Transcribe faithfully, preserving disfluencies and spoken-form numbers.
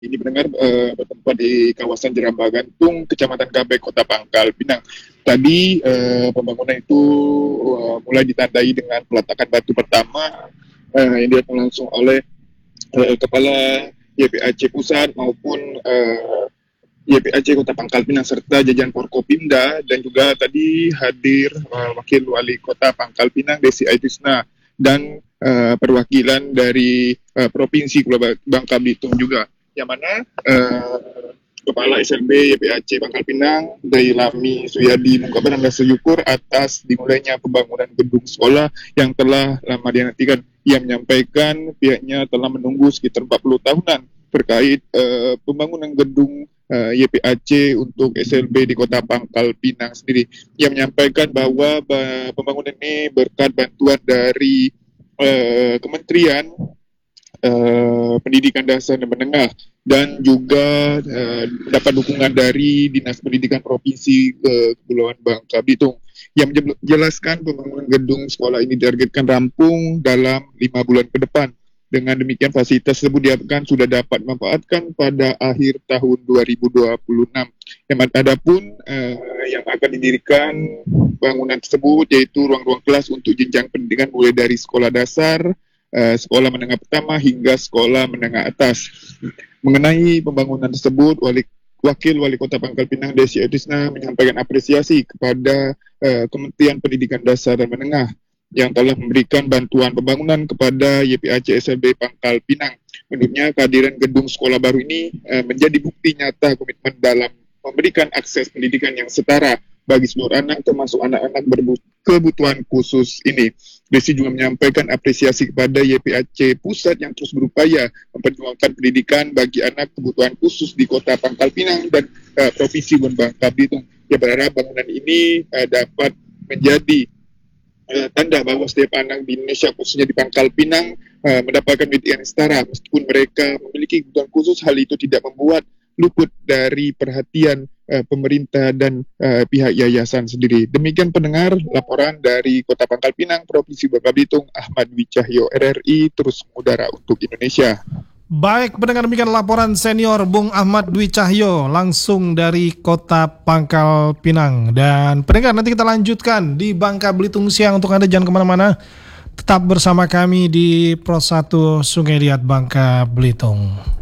Ini pendengar eh, bertempat di kawasan Jerambah Gantung, Kecamatan Gabai, Kota Pangkal Pinang. Tadi eh, pembangunan itu eh, mulai ditandai dengan peletakan batu pertama eh, yang dilakukan langsung oleh eh, Kepala Y P A C Pusat maupun eh, Y P A C Kota Pangkal Pinang serta jajaran Forkopimda, dan juga tadi hadir uh, Wakil Wali Kota Pangkal Pinang Desi Aitisna dan uh, perwakilan dari uh, Provinsi Pulau Bangka Belitung juga, yang mana uh, Kepala S L B Y P A C Pangkal Pinang Dailami Suyadi mengungkapkan rasa syukur atas dimulainya pembangunan gedung sekolah yang telah lama dinantikan. Ia menyampaikan pihaknya telah menunggu sekitar empat puluh tahunan terkait uh, pembangunan gedung uh, Y P A C untuk S L B di Kota Pangkal Pinang sendiri. Ia menyampaikan bahwa uh, pembangunan ini berkat bantuan dari uh, Kementerian uh, Pendidikan Dasar dan Menengah, dan juga uh, dapat dukungan dari Dinas Pendidikan Provinsi uh, Kepulauan Bangka Belitung. Yang menjelaskan pembangunan gedung sekolah ini ditargetkan rampung dalam lima bulan ke depan. Dengan demikian, fasilitas tersebut diharapkan sudah dapat dimanfaatkan pada akhir tahun dua ribu dua puluh enam. Yang adapun uh, yang akan didirikan bangunan tersebut yaitu ruang-ruang kelas untuk jenjang pendidikan mulai dari sekolah dasar, uh, sekolah menengah pertama hingga sekolah menengah atas. Mengenai pembangunan tersebut, Wali Wakil Wali Kota Pangkal Pinang Desi Aitisna menyampaikan apresiasi kepada uh, Kementerian Pendidikan Dasar dan Menengah yang telah memberikan bantuan pembangunan kepada Y P A C S L B Pangkal Pinang. Menurutnya, kehadiran gedung sekolah baru ini uh, menjadi bukti nyata komitmen dalam memberikan akses pendidikan yang setara bagi seluruh anak, termasuk anak-anak berkebutuhan khusus ini. Desi juga menyampaikan apresiasi kepada Y P A C Pusat yang terus berupaya memperjuangkan pendidikan bagi anak kebutuhan khusus di Kota Pangkal Pinang dan uh, Provinsi Bangka Belitung. Ia berharap bangunan ini uh, dapat menjadi uh, tanda bahwa setiap anak di Indonesia, khususnya di Pangkal Pinang, uh, mendapatkan pendidikan yang setara. Meskipun mereka memiliki kebutuhan khusus, hal itu tidak membuat luput dari perhatian uh, pemerintah dan uh, pihak yayasan sendiri. Demikian pendengar, laporan dari Kota Pangkal Pinang, Provinsi Bangka Belitung, Ahmad Dwi Cahyo, R R I, terus mengudara untuk Indonesia. Baik, pendengar, demikian laporan senior Bung Ahmad Dwi Cahyo langsung dari Kota Pangkal Pinang. Dan pendengar, nanti kita lanjutkan di Bangka Belitung Siang. Untuk Anda jangan kemana-mana, tetap bersama kami di Pro satu Sungai Liat Bangka Belitung.